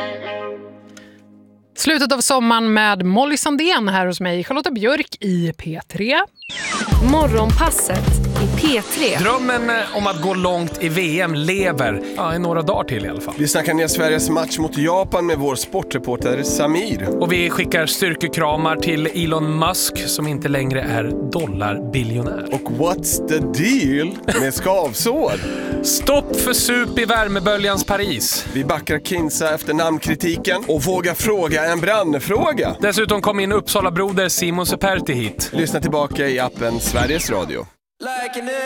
Slutet av sommaren med Molly Sandén här hos mig, Charlotta Björk i P3. Morgonpasset i P3. Drömmen om att gå långt i VM lever i några dagar till i alla fall. Vi snackar ner Sveriges match mot Japan med vår sportreporter Samir. Och vi skickar styrkekramar till Elon Musk som inte längre är dollarbiljonär. Och what's the deal med skavsår? Stopp för sup i värmeböljans Paris. Vi backar Kinsa efter namnkritiken och vågar fråga en brandfråga. Dessutom kom in Uppsala broder Simon Seperti hit. Lyssna tillbaka i appen Sveriges Radio.